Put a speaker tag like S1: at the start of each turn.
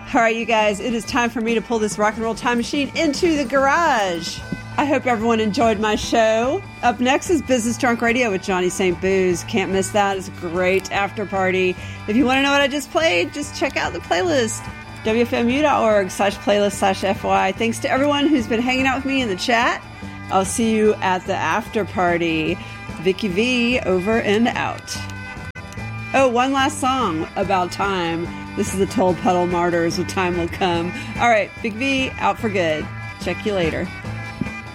S1: All right, you guys, it is time for me to pull this rock and roll time machine into the garage. I hope everyone enjoyed my show. Up next is Business Drunk Radio with Johnny St. Booze. Can't miss that. It's a great after party. If you want to know what I just played, just check out the playlist. WFMU.org/playlist/FY. Thanks to everyone who's been hanging out with me in the chat. I'll see you at the after party. Vicky V, over and out. Oh, one last song about time. This is the Toll Puddle Martyrs with Time Will Come. All right, Big V, out for good. Check you later.